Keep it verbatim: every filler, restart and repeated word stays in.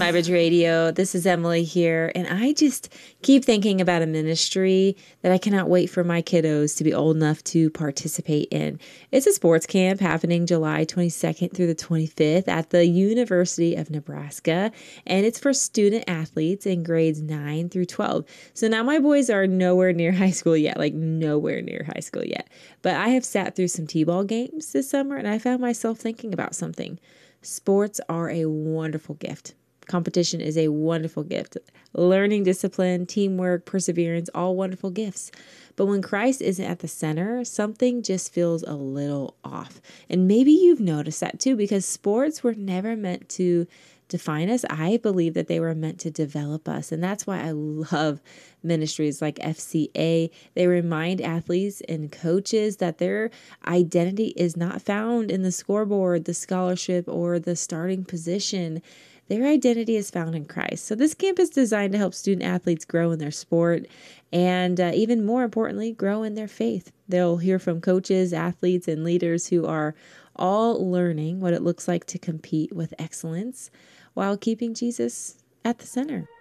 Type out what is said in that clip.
Highbridge Radio. This is Emily here, and I just keep thinking about a ministry that I cannot wait for my kiddos to be old enough to participate in. It's a sports camp happening July twenty-second through the twenty-fifth at the University of Nebraska, and it's for student athletes in grades nine through twelve. So now my boys are nowhere near high school yet, like nowhere near high school yet. But I have sat through some T-ball games this summer, and I found myself thinking about something. Sports are a wonderful gift. Competition is a wonderful gift. Learning discipline, teamwork, perseverance, all wonderful gifts. But when Christ isn't at the center, something just feels a little off. And maybe you've noticed that too, because sports were never meant to define us. I believe that they were meant to develop us. And that's why I love ministries like F C A. They remind athletes and coaches that their identity is not found in the scoreboard, the scholarship, or the starting position. Their identity is found in Christ. So this camp is designed to help student athletes grow in their sport and uh, even more importantly, grow in their faith. They'll hear from coaches, athletes, and leaders who are all learning what it looks like to compete with excellence while keeping Jesus at the center.